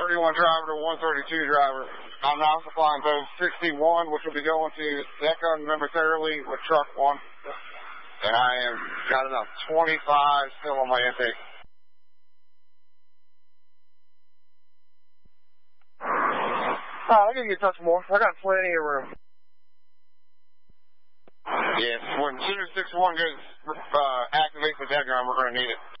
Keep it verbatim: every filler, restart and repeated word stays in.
thirty-one driver to one thirty-two driver. I'm now supplying those sixty-one, which will be going to Echo momentarily with truck one. And I am got enough twenty-five still on my intake. Oh, I'll give you a touch more. I got plenty of room. Yes, when Shooter six one goes, uh, activates the dead ground, we're going to need it.